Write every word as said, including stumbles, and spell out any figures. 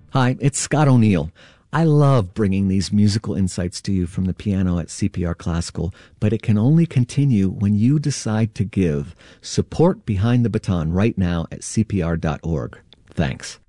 Hi, it's Scott O'Neill. I love bringing these musical insights to you from the piano at C P R Classical, but it can only continue when you decide to give. Support Behind the Baton right now at C P R dot org. Thanks.